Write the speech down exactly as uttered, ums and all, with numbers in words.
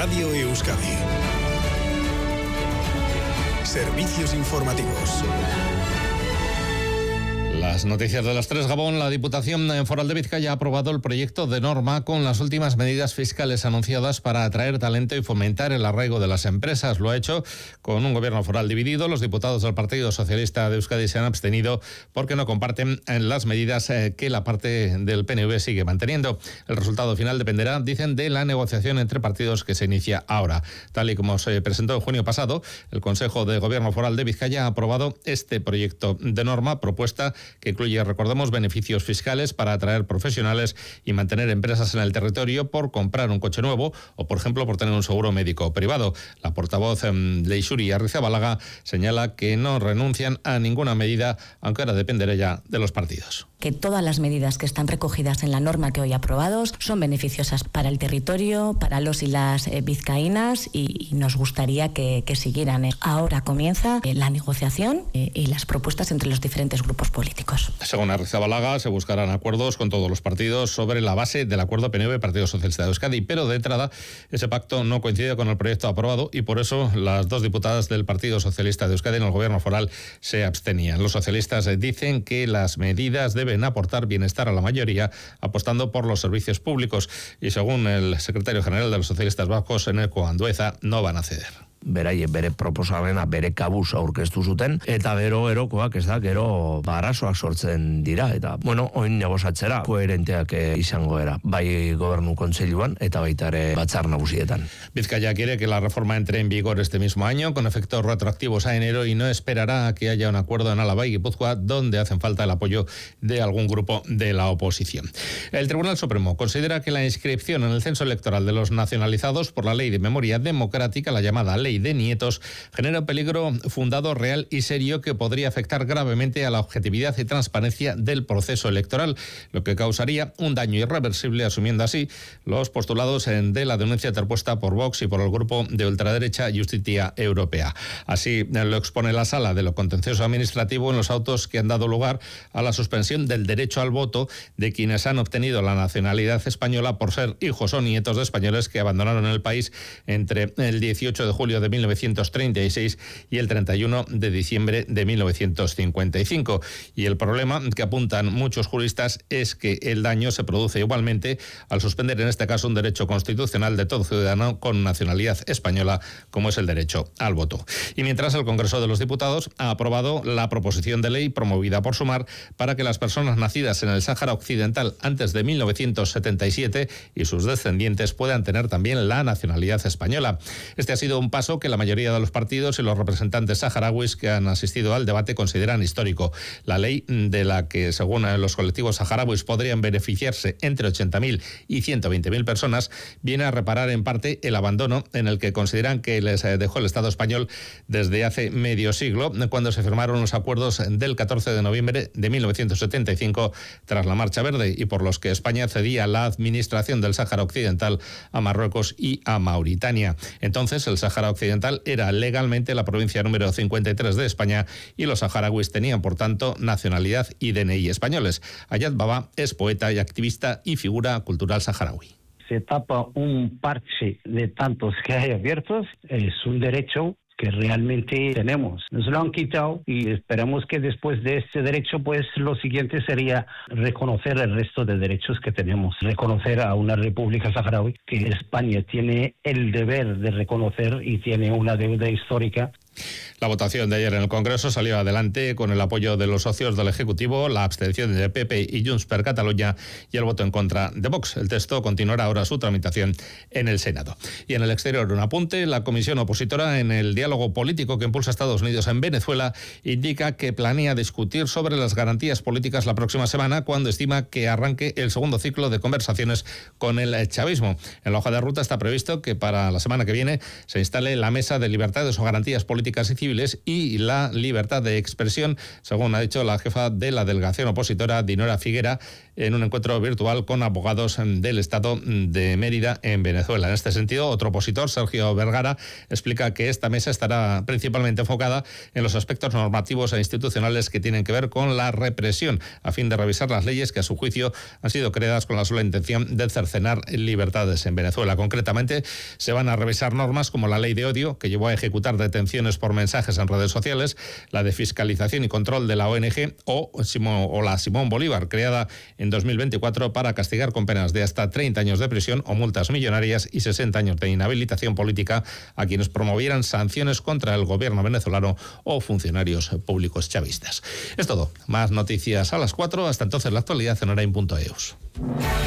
Radio Euskadi. Servicios informativos. Las noticias de las tres. Gabón. La Diputación Foral de Vizcaya ha aprobado el proyecto de norma con las últimas medidas fiscales anunciadas para atraer talento y fomentar el arraigo de las empresas. Lo ha hecho con un gobierno foral dividido. Los diputados del Partido Socialista de Euskadi se han abstenido porque no comparten las medidas que la parte del P N V sigue manteniendo. El resultado final dependerá, dicen, de la negociación entre partidos que se inicia ahora. Tal y como se presentó en junio pasado, el Consejo de Gobierno Foral de Vizcaya ha aprobado este proyecto de norma, propuesta que incluye, recordemos, beneficios fiscales para atraer profesionales y mantener empresas en el territorio por comprar un coche nuevo o, por ejemplo, por tener un seguro médico privado. La portavoz eh, de Isuri, Arrizabalaga, señala que no renuncian a ninguna medida, aunque ahora dependerá ya de los partidos. Que todas las medidas que están recogidas en la norma que hoy aprobados son beneficiosas para el territorio, para los y las eh, vizcaínas y, y nos gustaría que, que siguieran. Ahora comienza eh, la negociación eh, y las propuestas entre los diferentes grupos políticos. Según Arrizabalaga, se buscarán acuerdos con todos los partidos sobre la base del acuerdo P N V-Partido Socialista de Euskadi, pero de entrada ese pacto no coincide con el proyecto aprobado y por eso las dos diputadas del Partido Socialista de Euskadi en el gobierno foral se abstenían. Los socialistas dicen que las medidas deben aportar bienestar a la mayoría, apostando por los servicios públicos y según el secretario general de los socialistas vascos, Eneko Andueza, no van a ceder. Beraie bere proposamena bere kabuz aurkeztu zuten eta gero erokoak ez da gero arazoak sortzen dira eta bueno, oin negozatzera koherenteak izango era bai gobernu kontseiluan eta baita ere batzar nagusietan. Vizcaya quiere que la reforma entre en vigor este mismo año con efectos retroactivos a enero y no esperará a que haya un acuerdo en Álava y Guipúzcoa, donde hacen falta el apoyo de algún grupo de la oposición. El Tribunal Supremo considera que la inscripción en el censo electoral de los nacionalizados por la Ley de Memoria Democrática, la llamada Ley de Nietos, genera un peligro fundado, real y serio que podría afectar gravemente a la objetividad y transparencia del proceso electoral, lo que causaría un daño irreversible, asumiendo así los postulados de la denuncia interpuesta por Vox y por el grupo de ultraderecha Justicia Europea. Así lo expone la Sala de lo Contencioso Administrativo en los autos que han dado lugar a la suspensión del derecho al voto de quienes han obtenido la nacionalidad española por ser hijos o nietos de españoles que abandonaron el país entre el dieciocho de julio de mil novecientos treinta y seis y el treinta y uno de diciembre de mil novecientos cincuenta y cinco. Y el problema que apuntan muchos juristas es que el daño se produce igualmente al suspender en este caso un derecho constitucional de todo ciudadano con nacionalidad española, como es el derecho al voto. Y mientras, el Congreso de los Diputados ha aprobado la proposición de ley promovida por Sumar para que las personas nacidas en el Sáhara Occidental antes de mil novecientos setenta y siete y sus descendientes puedan tener también la nacionalidad española. Este ha sido un paso que la mayoría de los partidos y los representantes saharauis que han asistido al debate consideran histórico. La ley, de la que según los colectivos saharauis podrían beneficiarse entre ochenta mil y ciento veinte mil personas, viene a reparar en parte el abandono en el que consideran que les dejó el Estado español desde hace medio siglo, cuando se firmaron los acuerdos del catorce de noviembre de mil novecientos setenta y cinco tras la Marcha Verde y por los que España cedía la administración del Sáhara Occidental a Marruecos y a Mauritania. Entonces, el Sáhara Occidental era legalmente la provincia número cincuenta y tres de España y los saharauis tenían, por tanto, nacionalidad y D N I españoles. Ayad Baba es poeta y activista y figura cultural saharaui. Se tapa un parche de tantos que hay abiertos, es un derecho que realmente tenemos. Nos lo han quitado y esperamos que después de este derecho, pues lo siguiente sería reconocer el resto de derechos que tenemos. Reconocer a una república saharaui que España tiene el deber de reconocer y tiene una deuda histórica. La votación de ayer en el Congreso salió adelante con el apoyo de los socios del Ejecutivo, la abstención de P P y Junts per Catalunya y el voto en contra de Vox. El texto continuará ahora su tramitación en el Senado. Y en el exterior, un apunte: la comisión opositora en el diálogo político que impulsa Estados Unidos en Venezuela indica que planea discutir sobre las garantías políticas la próxima semana, cuando estima que arranque el segundo ciclo de conversaciones con el chavismo. En la hoja de ruta está previsto que para la semana que viene se instale la Mesa de Libertades o Garantías Políticas políticas y civiles y la libertad de expresión, según ha dicho la jefa de la delegación opositora, Dinora Figuera, en un encuentro virtual con abogados del Estado de Mérida, en Venezuela. En este sentido, otro opositor, Sergio Vergara, explica que esta mesa estará principalmente enfocada en los aspectos normativos e institucionales que tienen que ver con la represión, a fin de revisar las leyes que, a su juicio, han sido creadas con la sola intención de cercenar libertades en Venezuela. Concretamente, se van a revisar normas como la ley de odio, que llevó a ejecutar detenciones por mensajes en redes sociales, la de fiscalización y control de la O N G o, o la Simón Bolívar, creada en dos mil veinticuatro para castigar con penas de hasta treinta años de prisión o multas millonarias y sesenta años de inhabilitación política a quienes promovieran sanciones contra el gobierno venezolano o funcionarios públicos chavistas. Es todo. Más noticias a las cuatro. Hasta entonces, la actualidad en orain punto eus.